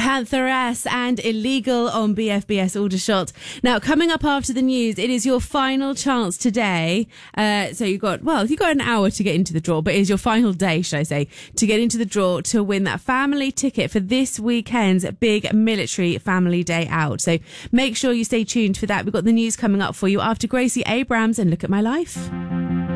Pantheress and Illegal on BFBS Aldershot. Now, coming up after the news, it is your final chance today. So you've got an hour to get into the draw, but it is your final day, should I say, to get into the draw to win that family ticket for this weekend's big military family day out. So make sure you stay tuned for that. We've got the news coming up for you after Gracie Abrams and Look at My Life.